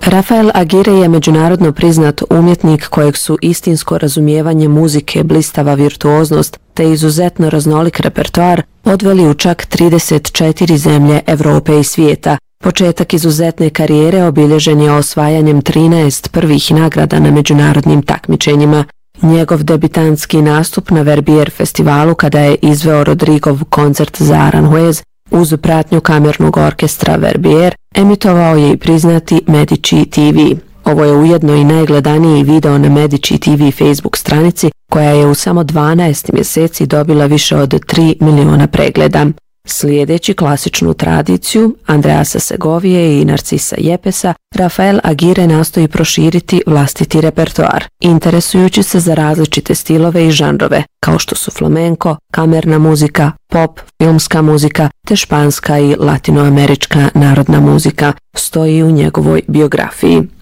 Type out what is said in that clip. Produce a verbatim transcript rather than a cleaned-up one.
Rafael Aguirre je međunarodno priznat umjetnik kojeg su istinsko razumijevanje muzike, blistava virtuoznost te izuzetno raznolik repertoar odveli u čak trideset četiri zemlje Evrope i svijeta. Početak izuzetne karijere obilježen je osvajanjem trinaest prvih nagrada na međunarodnim takmičenjima. Njegov debitanski nastup na Verbier festivalu kada je izveo Rodrigov koncert za Aranjuez uz pratnju kamernog orkestra Verbier emitovao je i priznati Medici T V. Ovo je ujedno i najgledaniji video na Medici T V Facebook stranici koja je u samo dvanaest mjeseci dobila više od tri miliona pregleda. Slijedeći klasičnu tradiciju Andreasa Segovije i Narcisa Yepesa, Rafael Aguirre nastoji proširiti vlastiti repertoar, interesujući se za različite stilove i žanrove, kao što su flamenko, kamerna muzika, pop, filmska muzika, te španska i latinoamerička narodna muzika, stoji u njegovoj biografiji.